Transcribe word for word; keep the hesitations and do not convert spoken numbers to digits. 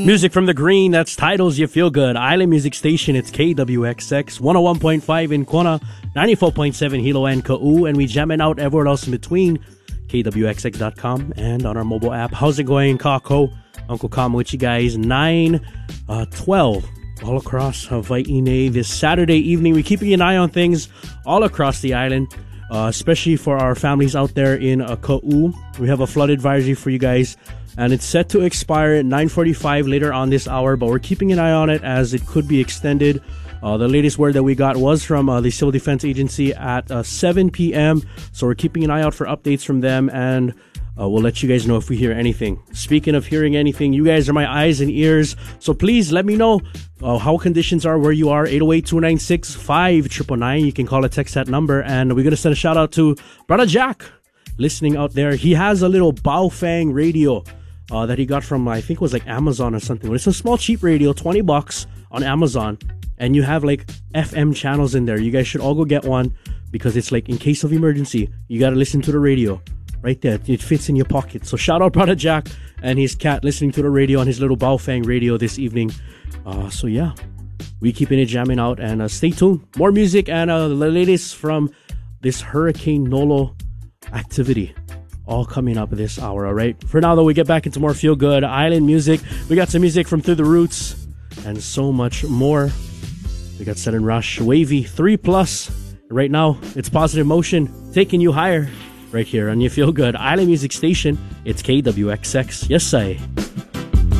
Music from the green, that's Titles You Feel Good. Island Music Station, it's K W X X, one oh one point five in Kona, ninety-four point seven Hilo and Ka'u, and we jamming out everywhere else in between. K W X X dot com and on our mobile app. How's it going, Kako? Uncle Kama with you guys. nine twelve all across Hawaii this Saturday evening. We're keeping an eye on things all across the island, uh, especially for our families out there in uh, Ka'u. We have a flood advisory for you guys, and it's set to expire at nine forty-five later on this hour, but we're keeping an eye on it as it could be extended. Uh, the latest word that we got was from uh, the Civil Defense Agency at uh, seven p.m. So we're keeping an eye out for updates from them, and uh, we'll let you guys know if we hear anything. Speaking of hearing anything, you guys are my eyes and ears. So please let me know uh, how conditions are where you are. eight oh eight, two nine six, five nine nine nine. You can call or text that number. And we're going to send a shout out to Brother Jack listening out there. He has a little Baofeng radio uh, that he got from, I think it was like Amazon or something. But it's a small, cheap radio, twenty bucks on Amazon. And you have like F M channels in there. You guys should all go get one because it's like in case of emergency, you got to listen to the radio right there. It fits in your pocket. So shout out Brother Jack and his cat listening to the radio on his little Baofeng radio this evening. Uh, so yeah, we keeping it jamming out, and uh, stay tuned. More music and uh, the latest from this Hurricane Nolo activity all coming up this hour. All right. For now though, we get back into more feel good island music. We got some music from Through the Roots and so much more. We got Sudden Rush, Wavy, three plus. Right now, it's Positive Motion, taking you higher. Right here on You Feel Good Island Music Station, it's K W X X. Yes, I.